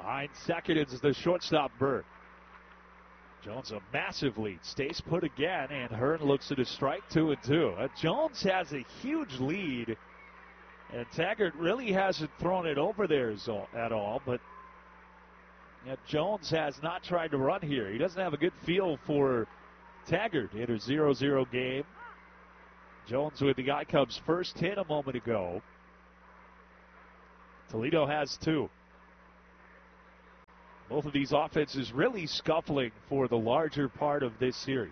Behind second is the shortstop, Bird. Jones a massive lead. Stays put again, and Hearn looks at a strike, 2-2. Jones has a huge lead, and Taggart really hasn't thrown it over there at all, but Jones has not tried to run here. He doesn't have a good feel for Taggart in a 0-0 game. Jones with the I-Cubs' first hit a moment ago. Toledo has two. Both of these offenses really scuffling for the larger part of this series.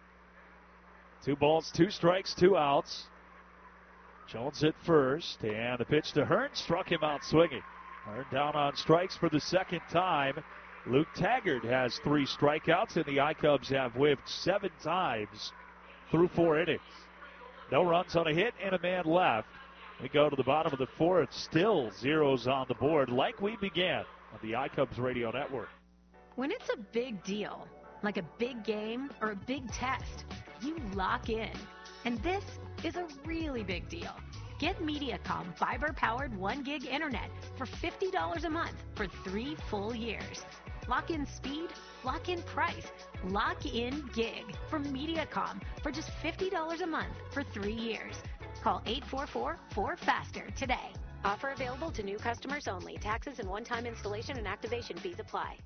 2 balls, 2 strikes, 2 outs. Jones at first, and the pitch to Hearn struck him out swinging. Hearn down on strikes for the second time. Luke Taggart has 3 strikeouts, and the I-Cubs have whiffed 7 times through 4 innings. No runs on a hit and a man left. We go to the bottom of the 4th, still zeros on the board like we began on the I-Cubs Radio Network. When it's a big deal, like a big game or a big test, you lock in. And this is a really big deal. Get Mediacom fiber-powered 1 gig internet for $50 a month for 3 full years. Lock in speed, lock in price, lock in gig from Mediacom for just $50 a month for 3 years. Call 844-4FASTER today. Offer available to new customers only. Taxes and one-time installation and activation fees apply.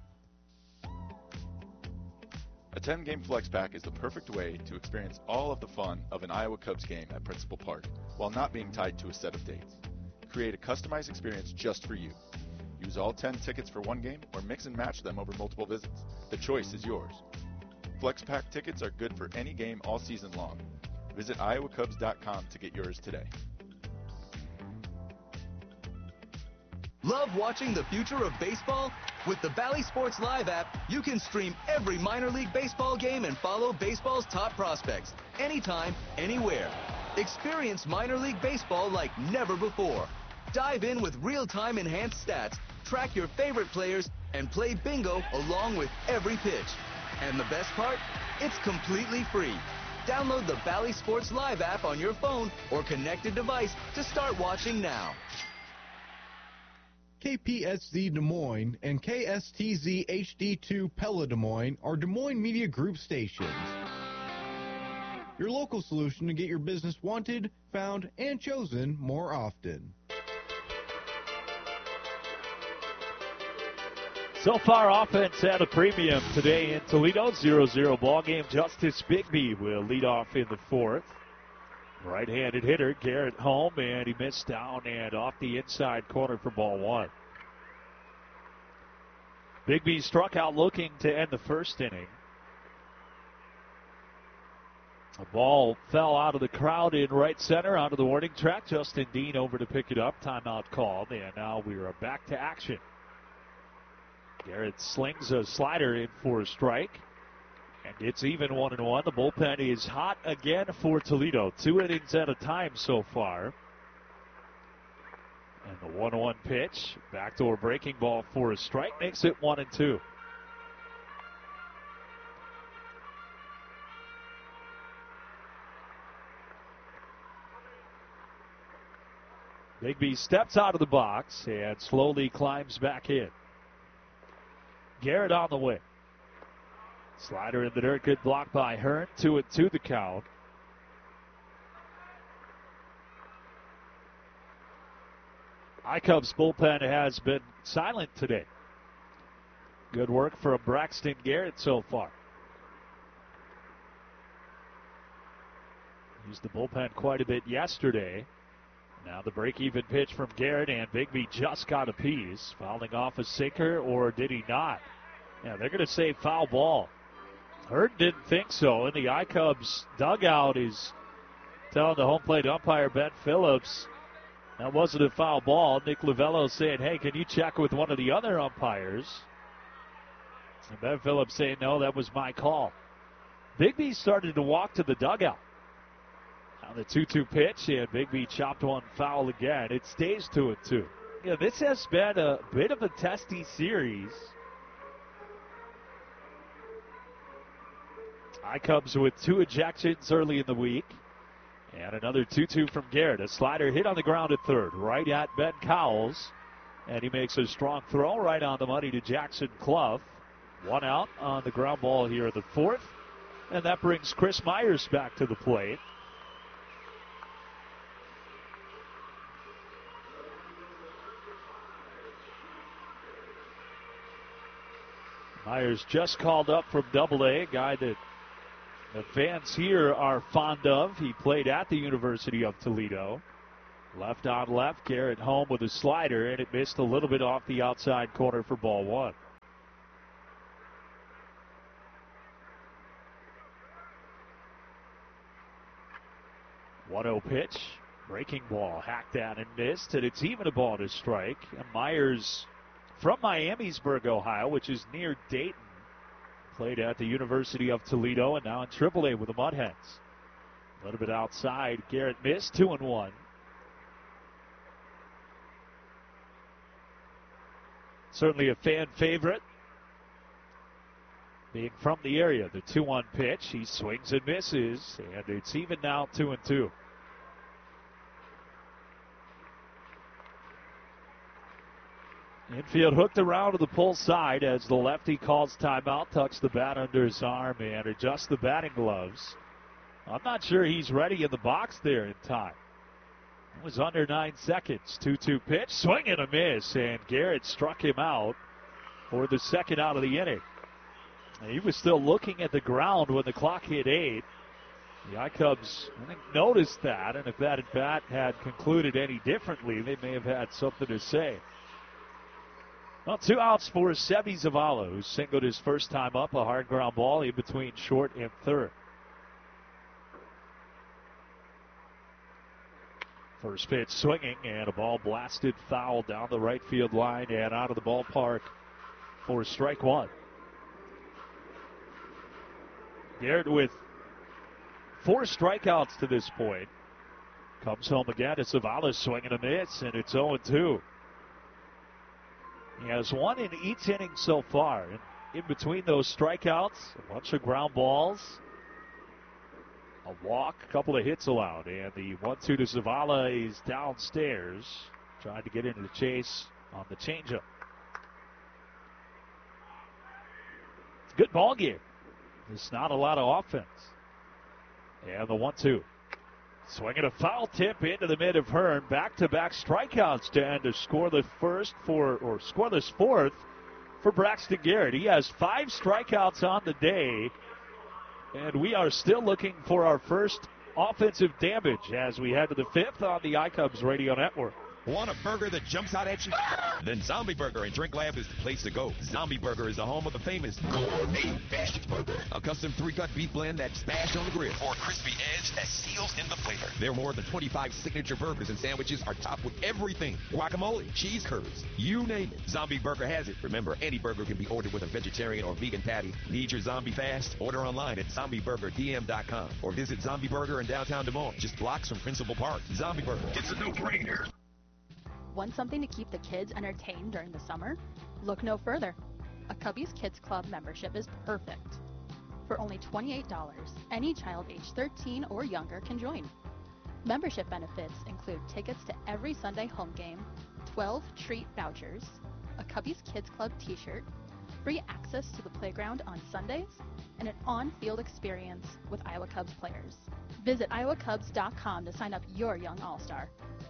A 10-game flex pack is the perfect way to experience all of the fun of an Iowa Cubs game at Principal Park while not being tied to a set of dates. Create a customized experience just for you. Use all 10 tickets for one game or mix and match them over multiple visits. The choice is yours. Flex pack tickets are good for any game all season long. Visit iowacubs.com to get yours today. Love watching the future of baseball? With the Bally Sports Live app, you can stream every minor league baseball game and follow baseball's top prospects anytime, anywhere. Experience minor league baseball like never before. Dive in with real-time enhanced stats, track your favorite players, and play bingo along with every pitch. And the best part? It's completely free. Download the Bally Sports Live app on your phone or connected device to start watching now. KPSZ Des Moines and KSTZ HD2 Pella Des Moines are Des Moines Media Group stations. Your local solution to get your business wanted, found, and chosen more often. So far, offense at a premium today in Toledo. 0-0 ball game. Justice Bigby will lead off in the 4th. Right-handed hitter, Garrett home, and he missed down and off the inside corner for ball 1. Bigby struck out looking to end the first inning. A ball fell out of the crowd in right center onto the warning track. Justin Dean over to pick it up. Timeout called, and now we are back to action. Garrett slings a slider in for a strike. And it's even 1-1. The bullpen is hot again for Toledo. 2 innings at a time so far. And the 1-1 pitch, backdoor breaking ball for a strike, makes it 1-2. Bigby steps out of the box and slowly climbs back in. Garrett on the way. Slider in the dirt, good block by Hearn. 2-2 the count. I-Cubs bullpen has been silent today. Good work from Braxton Garrett so far. Used the bullpen quite a bit yesterday. Now the break-even pitch from Garrett, and Bigby just got a piece. Fouling off a sinker, or did he not? Yeah, they're going to say foul ball. Hearn didn't think so, and the I-Cubs dugout is telling the home plate umpire, Ben Phillips, that wasn't a foul ball. Nick Lavello saying, hey, can you check with one of the other umpires? And Ben Phillips saying, no, that was my call. Bigby started to walk to the dugout. On the 2-2 pitch, and Bigby chopped one foul again. It stays 2-2. Yeah, this has been a bit of a testy series. I-Cubs with 2 ejections early in the week. And another 2-2 from Garrett. A slider hit on the ground at third. Right at Ben Cowles. And he makes a strong throw right on the money to Jackson Clough. 1 out on the ground ball here in the 4th. And that brings Chris Myers back to the plate. Myers just called up from Double-A, a guy that the fans here are fond of. He played at the University of Toledo. Left on left, Garrett home with a slider, and it missed a little bit off the outside corner for ball 1. One-0 pitch, breaking ball, hacked down and missed, and it's even a ball to strike. And Myers from Miamisburg, Ohio, which is near Dayton, played at the University of Toledo and now in AAA with the Mudhens. A little bit outside, Garrett missed, 2-1. Certainly a fan favorite. Being from the area, the 2-1 pitch, he swings and misses, and it's even now 2-2. Infield hooked around to the pull side as the lefty calls timeout, tucks the bat under his arm, and adjusts the batting gloves. I'm not sure he's ready in the box there in time. It was under 9 seconds. 2-2 pitch, swing and a miss, and Garrett struck him out for the second out of the inning. He was still looking at the ground when the clock hit 8. The I-Cubs, I think, noticed that, and if that at bat had concluded any differently, they may have had something to say. Well, 2 outs for Seby Zavala, who singled his first time up, a hard ground ball in between short and third. First pitch swinging, and a ball blasted foul down the right field line and out of the ballpark for strike 1. Garrett with 4 strikeouts to this point. Comes home again to Zavala, swinging a miss, and it's 0-2. He has 1 in each inning so far. And in between those strikeouts, a bunch of ground balls, a walk, a couple of hits allowed. And the 1-2 to Zavala is downstairs, trying to get into the chase on the changeup. It's a good ball game. There's not a lot of offense. And the 1-2. Swinging a foul tip into the mid of Hearn. Back-to-back strikeouts to end a scoreless fourth for Braxton Garrett. He has 5 strikeouts on the day. And we are still looking for our first offensive damage as we head to the 5th on the I-Cubs Radio Network. Want a burger that jumps out at you? Then Zombie Burger and Drink Lab is the place to go. Zombie Burger is the home of the famous gourmet bashed burger. A custom 3-cut beef blend that's bashed on the grill. Or crispy edge that seals in the flavor. There are more than 25 signature burgers and sandwiches are topped with everything. Guacamole, cheese curds, you name it. Zombie Burger has it. Remember, any burger can be ordered with a vegetarian or vegan patty. Need your zombie fast? Order online at zombieburgerdm.com or visit Zombie Burger in downtown Des Moines, just blocks from Principal Park. Zombie Burger, it's a no-brainer. Want something to keep the kids entertained during the summer? Look no further. A Cubbies Kids Club membership is perfect. For only $28, any child age 13 or younger can join. Membership benefits include tickets to every Sunday home game, 12 treat vouchers, a Cubbies Kids Club t-shirt, free access to the playground on Sundays, and an on-field experience with Iowa Cubs players. Visit iowacubs.com to sign up your young all-star.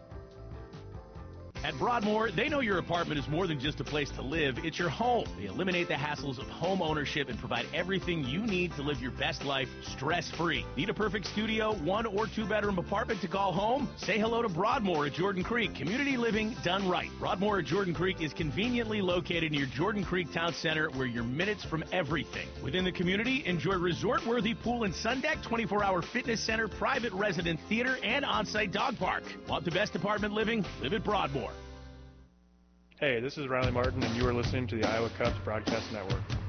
At Broadmoor, they know your apartment is more than just a place to live, it's your home. They eliminate the hassles of home ownership and provide everything you need to live your best life stress-free. Need a perfect studio, 1 or 2 bedroom apartment to call home? Say hello to Broadmoor at Jordan Creek. Community living done right. Broadmoor at Jordan Creek is conveniently located near Jordan Creek Town Center, where you're minutes from everything. Within the community, enjoy resort-worthy pool and sun deck, 24-hour fitness center, private resident theater, and on-site dog park. Want the best apartment living? Live at Broadmoor. Hey, this is Riley Martin, and you are listening to the Iowa Cubs Broadcast Network.